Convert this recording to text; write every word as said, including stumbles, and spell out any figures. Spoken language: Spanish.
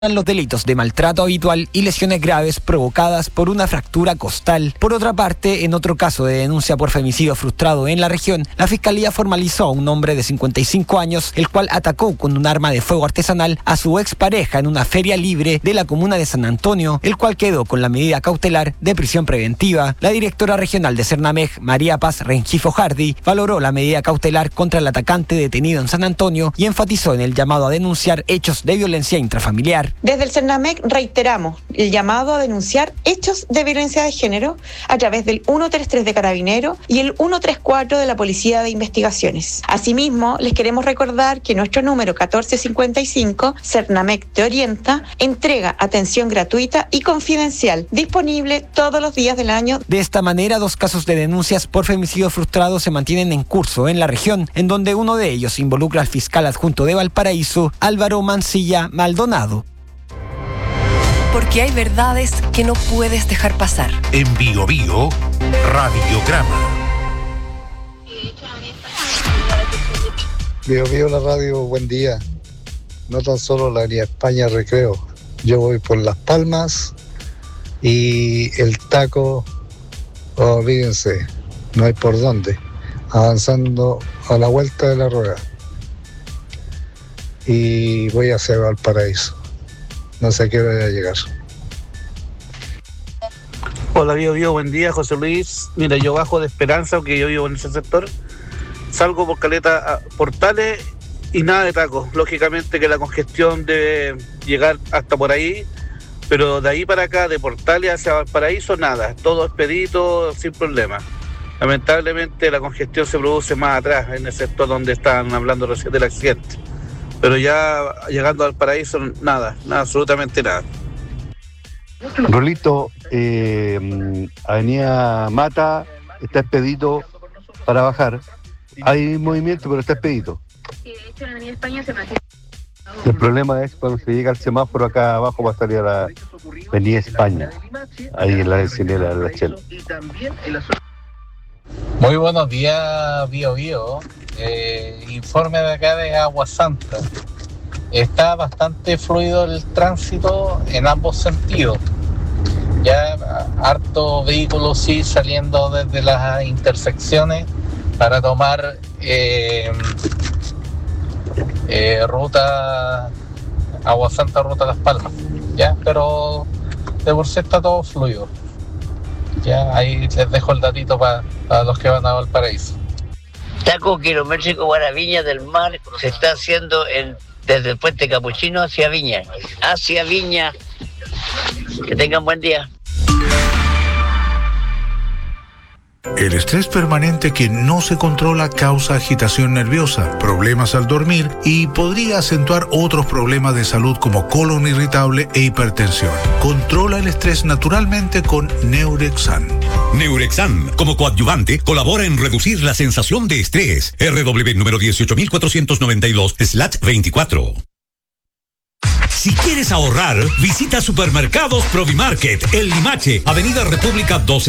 los delitos de maltrato habitual y lesiones graves provocadas por una fractura costal. Por otra parte, en otro caso de denuncia por femicidio frustrado en la región, la Fiscalía formalizó a un hombre de cincuenta y cinco años, el cual atacó con un arma de fuego artesanal a su expareja en una feria libre de la comuna de San Antonio, el cual quedó con la medida cautelar de prisión preventiva. La directora regional de Cernamej, María Paz Rengifo Hardy, valoró la medida cautelar contra el atacante detenido en San Antonio y enfatizó en el llamado a denunciar hechos de violencia intrafamiliar. Desde el Cernamej reiteramos el llamado a denunciar hechos de violencia de género a través del ciento treinta y tres de Carabineros y el ciento treinta y cuatro de la Policía de Investigaciones. Asimismo, les queremos recordar que nuestro número catorce cincuenta y cinco, Cernamej Te Orienta, entrega atención gratuita y confidencial, disponible todos los días del año. De esta manera, dos casos de denuncias por femicidio frustrado se mantienen en curso en la región, en donde uno de ellos involucra al fiscal adjunto de Valparaíso, Álvaro Mancilla Maldonado. Porque hay verdades que no puedes dejar pasar. En Bio Bio, Radiograma. Bio Bio, la radio, buen día. No tan solo la avenida España Recreo. Yo voy por Las Palmas y el taco, oh, olvídense, no hay por dónde. Avanzando a la vuelta de la rueda. Y voy hacia Valparaíso. No sé a qué hora voy a llegar. Hola, Bio Bio, buen día, José Luis. Mira, yo bajo de Esperanza, aunque yo vivo en ese sector. Salgo por Caleta Portales y nada de tacos. Lógicamente que la congestión debe llegar hasta por ahí, pero de ahí para acá, de Portales hacia Valparaíso, nada. Todo expedito, sin problema. Lamentablemente la congestión se produce más atrás, en el sector donde estaban hablando recién del accidente. Pero ya llegando al paraíso, nada, nada, absolutamente nada. Rolito, eh, Avenida Mata está expedito para bajar. Hay movimiento, pero está expedito. Sí, de hecho en Avenida España se mantiene. El problema es cuando se llega al semáforo acá abajo para salir a la Avenida España, ahí en la vecinera de la Chela. Muy buenos días, Bio Bio. Eh, informe de acá de Agua Santa. Está bastante fluido el tránsito en ambos sentidos. Ya harto vehículos sí saliendo desde las intersecciones para tomar eh, eh, ruta Agua Santa, ruta Las Palmas. Ya, pero de por sí está todo fluido. Ya, ahí les dejo el datito para pa los que van a Valparaíso. Taco kilométrico para Viña del Mar se está haciendo en, desde el puente Capuchino hacia Viña. Hacia Viña. Que tengan buen día. El estrés permanente que no se controla causa agitación nerviosa, problemas al dormir y podría acentuar otros problemas de salud como colon irritable e hipertensión. Controla el estrés naturalmente con Neurexan. Neurexan, como coadyuvante, colabora en reducir la sensación de estrés. R W número dieciocho mil cuatrocientos noventa y dos slash veinticuatro. Si quieres ahorrar, visita Supermercados Provimarket, El Limache, Avenida República doce